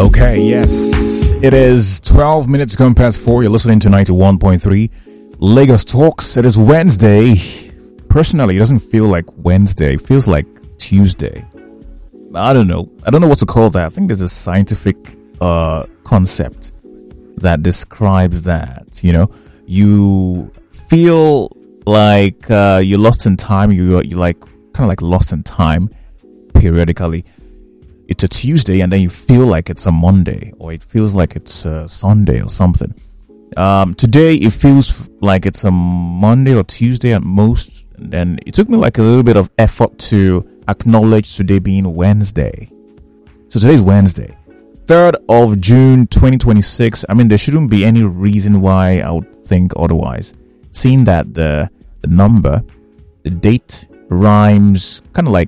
Okay, yes. It is 12 minutes gone past 4. You're listening to 91.3 Lagos Talks. It is Wednesday. Personally, it doesn't feel like Wednesday. It feels like Tuesday. I don't know. I don't know what to call that. I think there's a scientific concept that describes that. You know, you feel like you're lost in time. You're like kind of like lost in time periodically. It's a Tuesday and then you feel like it's a Monday, or it feels like it's a Sunday or something. Today it feels like it's a Monday or Tuesday at most. And then it took me like a little bit of effort to acknowledge today being Wednesday. So today's Wednesday, 3rd of June 2026. I mean, there shouldn't be any reason why I would think otherwise. Seeing that the number, the date rhymes kind of like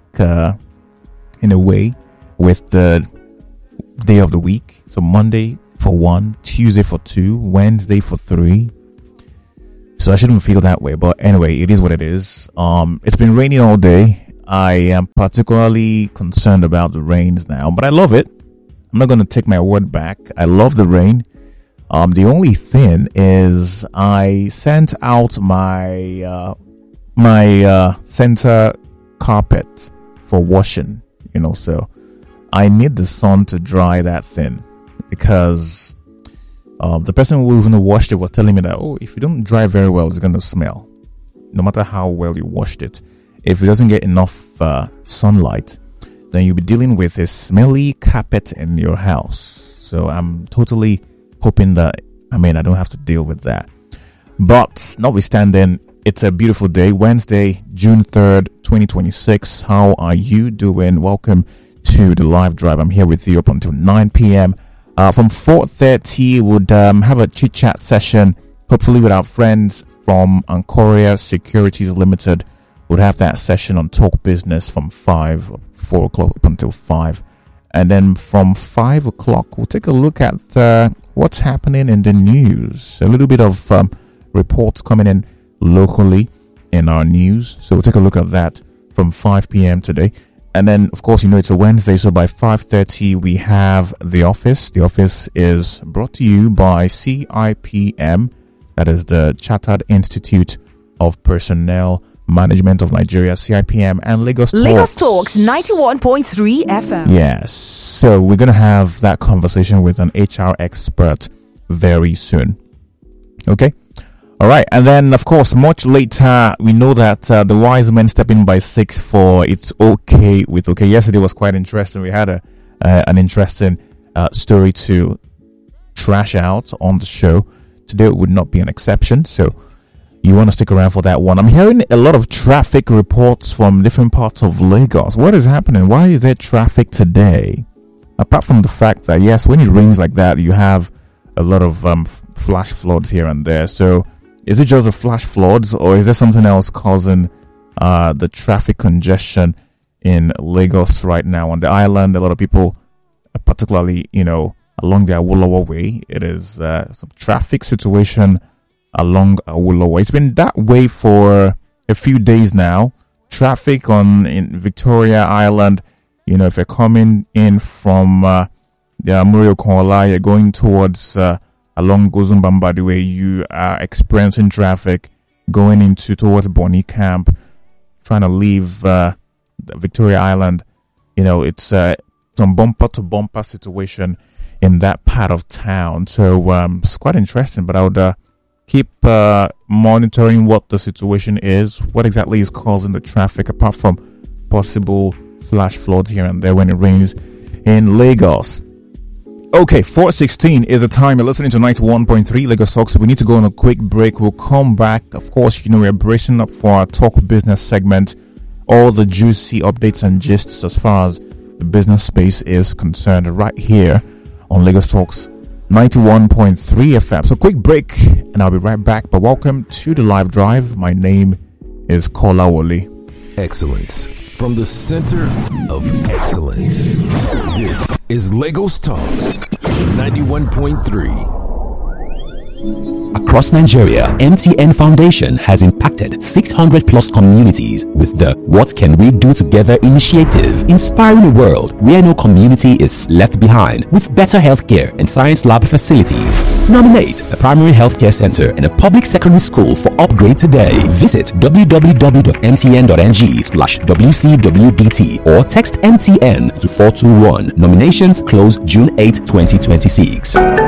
in a way with the day of the week. So Monday for 1, Tuesday for 2, Wednesday for 3. So I shouldn't feel that way. But anyway, it is what it is. It's been raining all day. I am particularly concerned about the rains now, but I love it. I'm not going to take my word back. I love the rain. The only thing is I sent out my center carpet for washing, so I need the sun to dry that thing, because the person who even washed it was telling me that, if you don't dry very well, it's going to smell, no matter how well you washed it. If it doesn't get enough sunlight, then you'll be dealing with a smelly carpet in your house. So I'm totally hoping that, I don't have to deal with that. But notwithstanding, it's a beautiful day, Wednesday, June 3rd, 2026. How are you doing? Welcome to the live drive. I'm here with you up until 9 p.m. From 4:30, we'll have a chit-chat session, hopefully with our friends from Ancoria Securities Limited. We'll have that session on Talk Business from 4 o'clock up until 5. And then from 5 o'clock, we'll take a look at what's happening in the news. A little bit of reports coming in locally in our news. So we'll take a look at that from 5 p.m. today. And then, of course, it's a Wednesday. So by 5:30, we have The Office. The Office is brought to you by CIPM. That is the Chartered Institute of Personnel Management of Nigeria, CIPM, and Lagos Talks. Lagos Talks 91.3 FM. Yes. So we're going to have that conversation with an HR expert very soon. Okay. All right. And then, of course, much later, we know that the wise men step in by 6 for It's Okay with Okay. Yesterday was quite interesting. We had an interesting story to trash out on the show. Today would not be an exception. So you want to stick around for that one. I'm hearing a lot of traffic reports from different parts of Lagos. What is happening? Why is there traffic today? Apart from the fact that, yes, when it rains like that, you have a lot of flash floods here and there. So is it just the flash floods, or is there something else causing the traffic congestion in Lagos right now? On the island, a lot of people, particularly, along the Awolowo Way, it is some traffic situation along Awolowo. It's been that way for a few days now. Traffic in Victoria Island, if you're coming in from the Murio Kola, you're going towards along Gozumbamba, the way you are experiencing traffic going towards Bonny Camp, trying to leave the Victoria Island. It's some bumper to bumper situation in that part of town. So it's quite interesting, but I would keep monitoring what the situation is, what exactly is causing the traffic, apart from possible flash floods here and there when it rains in Lagos. Okay, 4:16 is the time. You're listening to 91.3 Lagos Talks. We need to go on a quick break. We'll come back. Of course, we're bracing up for our Talk Business segment. All the juicy updates and gists as far as the business space is concerned right here on Lagos Talks 91.3 FM. So quick break and I'll be right back. But welcome to the live drive. My name is Kola Wole. Excellence. From the center of excellence. This is Lagos Talks 91.3. Across Nigeria, MTN Foundation has impacted 600 plus communities with the What Can We Do Together initiative, inspiring a world where no community is left behind with better healthcare and science lab facilities. Nominate a primary healthcare center and a public secondary school for upgrade today. Visit www.mtn.ng/WCWDT or text MTN to 421. Nominations close June 8, 2026.